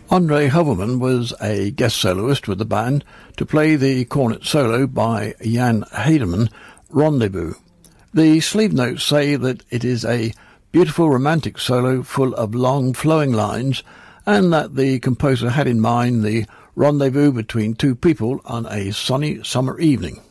Andre Hoverman was a guest soloist with the band to play the cornet solo by Jan Heidemann, Rendezvous. The sleeve notes say that it is a beautiful romantic solo full of long flowing lines, and that the composer had in mind the rendezvous between two people on a sunny summer evening.